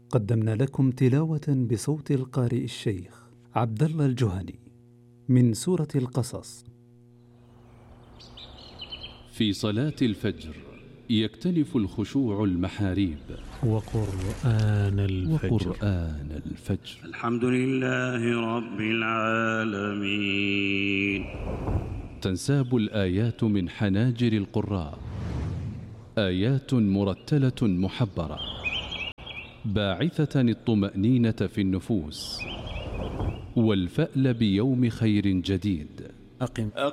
قدمنا لكم تلاوة بصوت القارئ الشيخ عبد الله الجهني من سورة القصص. في صلاة الفجر يكتنف الخشوع المحاريب. وقرآن الفجر. الحمد لله رب العالمين. تنساب الآيات من حناجر القراء، آيات مرتلة محبرة باعثة الطمأنينة في النفوس والفأل بيوم خير جديد.